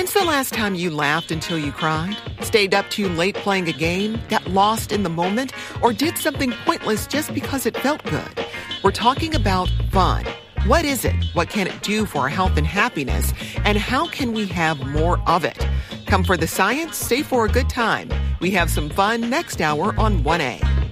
When's the last time you laughed until you cried? Stayed up too late playing a game? Got lost in the moment? Or did something pointless just because it felt good? We're talking about fun. What is it? What can it do for our health and happiness? And how can we have more of it? Come for the science, stay for a good time. We have some fun next hour on 1A.